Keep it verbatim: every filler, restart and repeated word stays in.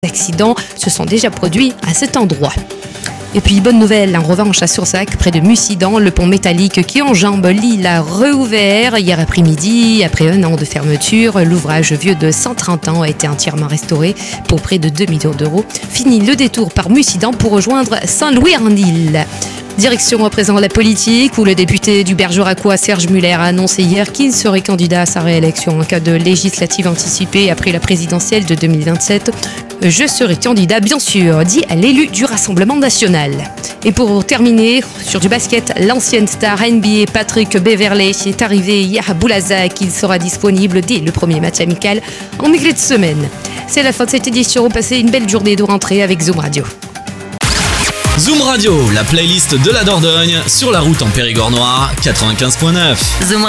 accidents se sont déjà produits à cet endroit. Et puis, bonne nouvelle, en revanche, à Sursac, près de Mussidan, le pont métallique qui enjambe l'île a rouvert hier après-midi. Après un an de fermeture, l'ouvrage vieux de cent trente ans a été entièrement restauré pour près de deux millions d'euros. Fini le détour par Mussidan pour rejoindre Saint-Louis-en-Île. Direction à présent la politique, où le député du Bergeracois Serge Muller a annoncé hier qu'il serait candidat à sa réélection en cas de législative anticipée après la présidentielle de deux mille vingt-sept. Je serai candidat, bien sûr, dit l'élu du Rassemblement national. Et pour terminer, sur du basket, l'ancienne star N B A Patrick Beverley est arrivé hier à Boulazac. Il sera disponible dès le premier match amical en milieu de semaine. C'est la fin de cette édition. Passez une belle journée de rentrée avec Zoom Radio. Zoom Radio, la playlist de la Dordogne, sur la route en Périgord noir, quatre-vingt-quinze neuf. Zoom